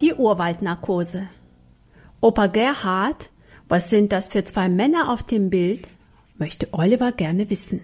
Die Urwaldnarkose. Opa Gerhard, was sind das für zwei Männer auf dem Bild? Möchte Oliver gerne wissen.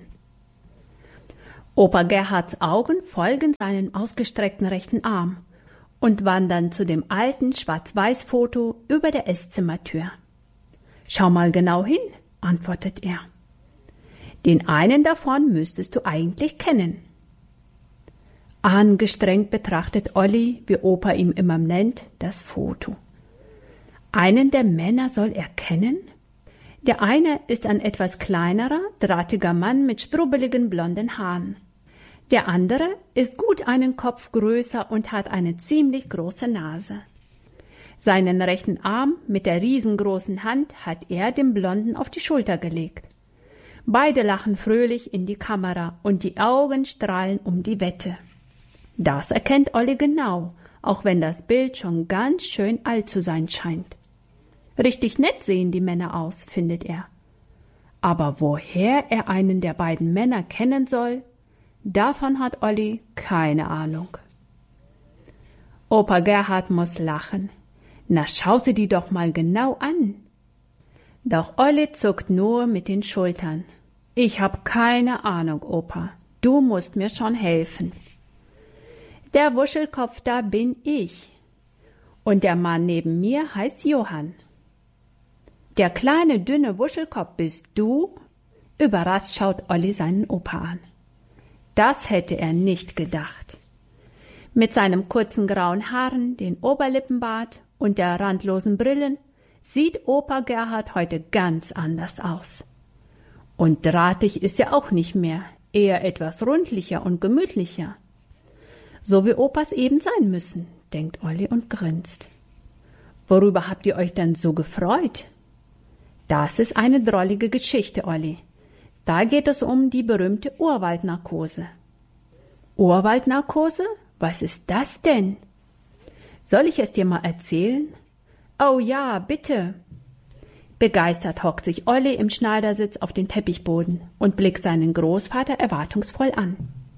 Opa Gerhards Augen folgen seinem ausgestreckten rechten Arm und wandern zu dem alten Schwarz-Weiß-Foto über der Esszimmertür. Schau mal genau hin, antwortet er. Den einen davon müsstest du eigentlich kennen. Angestrengt betrachtet Olli, wie Opa ihn immer nennt, das Foto. Einen der Männer soll er kennen? Der eine ist ein etwas kleinerer, drahtiger Mann mit strubbeligen blonden Haaren. Der andere ist gut einen Kopf größer und hat eine ziemlich große Nase. Seinen rechten Arm mit der riesengroßen Hand hat er dem Blonden auf die Schulter gelegt. Beide lachen fröhlich in die Kamera und die Augen strahlen um die Wette. Das erkennt Olli genau, auch wenn das Bild schon ganz schön alt zu sein scheint. Richtig nett sehen die Männer aus, findet er. Aber woher er einen der beiden Männer kennen soll, davon hat Olli keine Ahnung. Opa Gerhard muss lachen. Na, schau sie die doch mal genau an. Doch Olli zuckt nur mit den Schultern. Ich hab keine Ahnung, Opa. Du musst mir schon helfen. Der Wuschelkopf da bin ich. Und der Mann neben mir heißt Johann. Der kleine, dünne Wuschelkopf bist du? Überrascht schaut Olli seinen Opa an. Das hätte er nicht gedacht. Mit seinem kurzen grauen Haaren, den Oberlippenbart und der randlosen Brillen sieht Opa Gerhard heute ganz anders aus. Und drahtig ist er auch nicht mehr, eher etwas rundlicher und gemütlicher. So wie Opas eben sein müssen, denkt Olli und grinst. Worüber habt ihr euch dann so gefreut? Das ist eine drollige Geschichte, Olli. Da geht es um die berühmte Urwaldnarkose. Urwaldnarkose? Was ist das denn? Soll ich es dir mal erzählen? Oh ja, bitte. Begeistert hockt sich Olli im Schneidersitz auf den Teppichboden und blickt seinen Großvater erwartungsvoll an.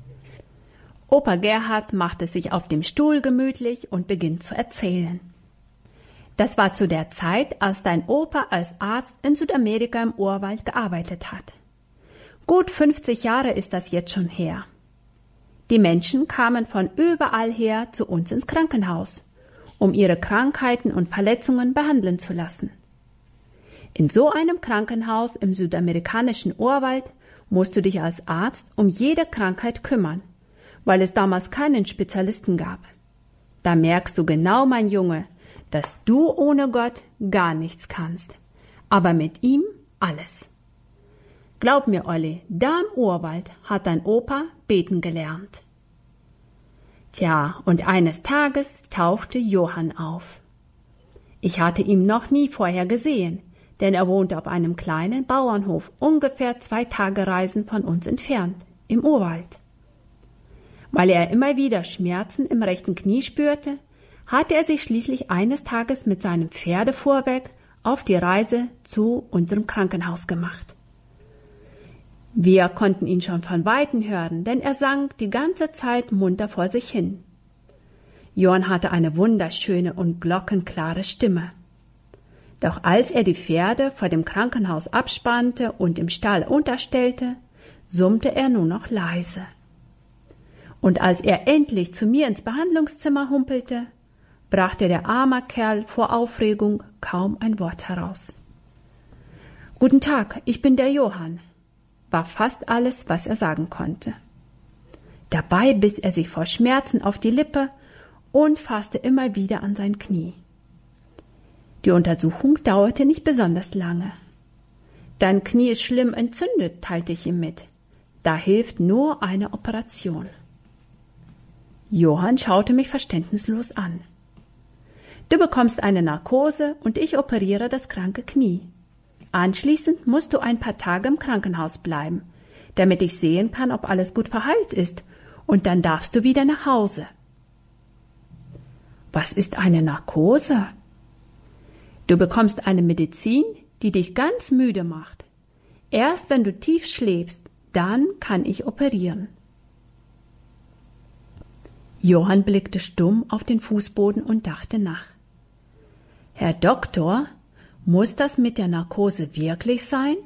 Opa Gerhard macht es sich auf dem Stuhl gemütlich und beginnt zu erzählen. Das war zu der Zeit, als dein Opa als Arzt in Südamerika im Urwald gearbeitet hat. Gut 50 Jahre ist das jetzt schon her. Die Menschen kamen von überall her zu uns ins Krankenhaus, um ihre Krankheiten und Verletzungen behandeln zu lassen. In so einem Krankenhaus im südamerikanischen Urwald musst du dich als Arzt um jede Krankheit kümmern, weil es damals keinen Spezialisten gab. Da merkst du genau, mein Junge, dass du ohne Gott gar nichts kannst, aber mit ihm alles. Glaub mir, Olli, da im Urwald hat dein Opa beten gelernt. Tja, und eines Tages tauchte Johann auf. Ich hatte ihn noch nie vorher gesehen, denn er wohnte auf einem kleinen Bauernhof, ungefähr 2 Tagereisen von uns entfernt, im Urwald. Weil er immer wieder Schmerzen im rechten Knie spürte, hatte er sich schließlich eines Tages mit seinem Pferdefuhrwerk auf die Reise zu unserem Krankenhaus gemacht. Wir konnten ihn schon von Weitem hören, denn er sang die ganze Zeit munter vor sich hin. Johann hatte eine wunderschöne und glockenklare Stimme. Doch als er die Pferde vor dem Krankenhaus abspannte und im Stall unterstellte, summte er nur noch leise. Und als er endlich zu mir ins Behandlungszimmer humpelte, brachte der arme Kerl vor Aufregung kaum ein Wort heraus. »Guten Tag, ich bin der Johann«, war fast alles, was er sagen konnte. Dabei biss er sich vor Schmerzen auf die Lippe und fasste immer wieder an sein Knie. Die Untersuchung dauerte nicht besonders lange. »Dein Knie ist schlimm entzündet«, teilte ich ihm mit. »Da hilft nur eine Operation.« Johann schaute mich verständnislos an. »Du bekommst eine Narkose und ich operiere das kranke Knie. Anschließend musst du ein paar Tage im Krankenhaus bleiben, damit ich sehen kann, ob alles gut verheilt ist, und dann darfst du wieder nach Hause.« »Was ist eine Narkose?« »Du bekommst eine Medizin, die dich ganz müde macht. Erst wenn du tief schläfst, dann kann ich operieren.« Johann blickte stumm auf den Fußboden und dachte nach. Herr Doktor, muss das mit der Narkose wirklich sein?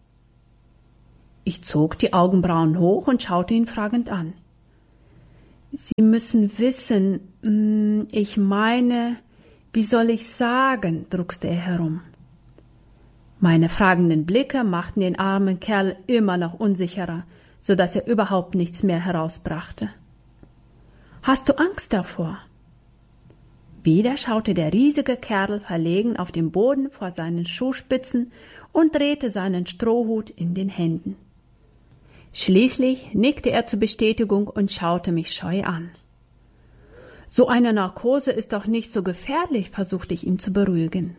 Ich zog die Augenbrauen hoch und schaute ihn fragend an. Sie müssen wissen, ich meine, wie soll ich sagen, druckste er herum. Meine fragenden Blicke machten den armen Kerl immer noch unsicherer, so dass er überhaupt nichts mehr herausbrachte. Hast du Angst davor? Wieder schaute der riesige Kerl verlegen auf den Boden vor seinen Schuhspitzen und drehte seinen Strohhut in den Händen. Schließlich nickte er zur Bestätigung und schaute mich scheu an. So eine Narkose ist doch nicht so gefährlich, versuchte ich ihn zu beruhigen.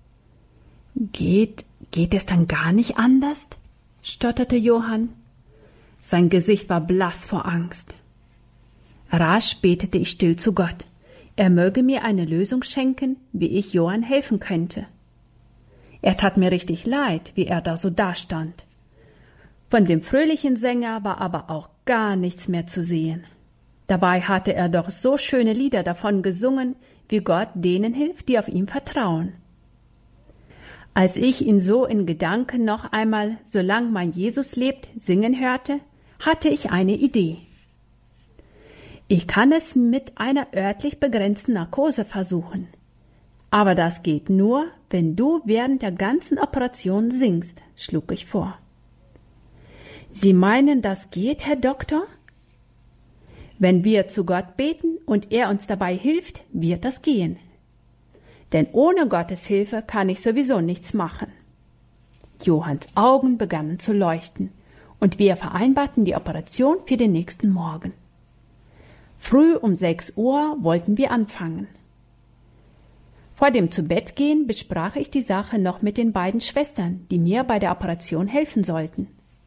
Geht es dann gar nicht anders? Stotterte Johann. Sein Gesicht war blass vor Angst. Rasch betete ich still zu Gott. Er möge mir eine Lösung schenken, wie ich Johann helfen könnte. Er tat mir richtig leid, wie er da so dastand. Von dem fröhlichen Sänger war aber auch gar nichts mehr zu sehen. Dabei hatte er doch so schöne Lieder davon gesungen, wie Gott denen hilft, die auf ihn vertrauen. Als ich ihn so in Gedanken noch einmal "Solang mein Jesus lebt" singen hörte, hatte ich eine Idee. Ich kann es mit einer örtlich begrenzten Narkose versuchen. Aber das geht nur, wenn du während der ganzen Operation singst, schlug ich vor. Sie meinen, das geht, Herr Doktor? Wenn wir zu Gott beten und er uns dabei hilft, wird das gehen. Denn ohne Gottes Hilfe kann ich sowieso nichts machen. Johanns Augen begannen zu leuchten und wir vereinbarten die Operation für den nächsten Morgen. Früh um 6 Uhr wollten wir anfangen. Vor dem Zubettgehen besprach ich die Sache noch mit den beiden Schwestern, die mir bei der Operation helfen sollten.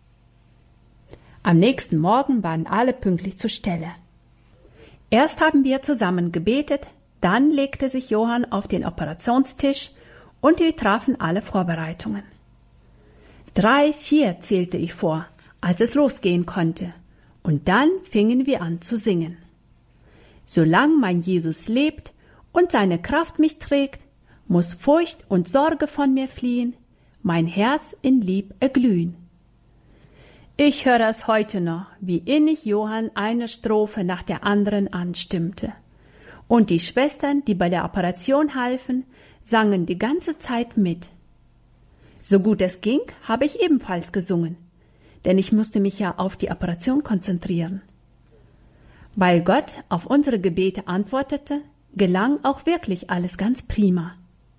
Am nächsten Morgen waren alle pünktlich zur Stelle. Erst haben wir zusammen gebetet, dann legte sich Johann auf den Operationstisch und wir trafen alle Vorbereitungen. 3, 4 zählte ich vor, als es losgehen konnte, und dann fingen wir an zu singen. Solang mein Jesus lebt und seine Kraft mich trägt, muss Furcht und Sorge von mir fliehen, mein Herz in Lieb erglühen. Ich höre es heute noch, wie innig Johann eine Strophe nach der anderen anstimmte. Und die Schwestern, die bei der Operation halfen, sangen die ganze Zeit mit. So gut es ging, habe ich ebenfalls gesungen, denn ich musste mich ja auf die Operation konzentrieren. Weil Gott auf unsere Gebete antwortete, gelang auch wirklich alles ganz prima.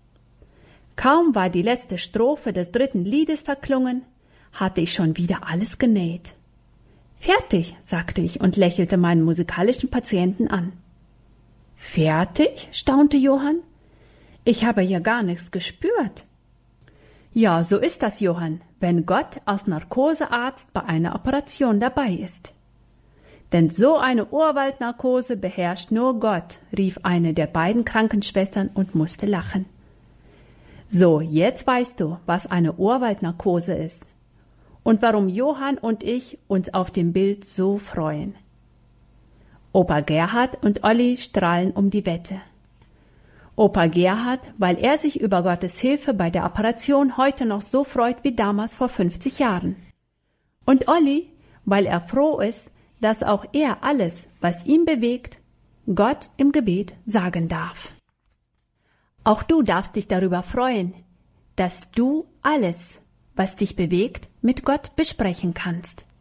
Kaum war die letzte Strophe des 3. Liedes verklungen, hatte ich schon wieder alles genäht. Fertig, sagte ich und lächelte meinen musikalischen Patienten an. Fertig? Staunte Johann. Ich habe ja gar nichts gespürt. Ja, so ist das, Johann, wenn Gott als Narkosearzt bei einer Operation dabei ist. Denn so eine Urwaldnarkose beherrscht nur Gott, rief eine der beiden Krankenschwestern und musste lachen. So, jetzt weißt du, was eine Urwaldnarkose ist und warum Johann und ich uns auf dem Bild so freuen. Opa Gerhard und Olli strahlen um die Wette. Opa Gerhard, weil er sich über Gottes Hilfe bei der Operation heute noch so freut wie damals vor 50 Jahren. Und Olli, weil er froh ist, dass auch er alles, was ihn bewegt, Gott im Gebet sagen darf. Auch du darfst dich darüber freuen, dass du alles, was dich bewegt, mit Gott besprechen kannst.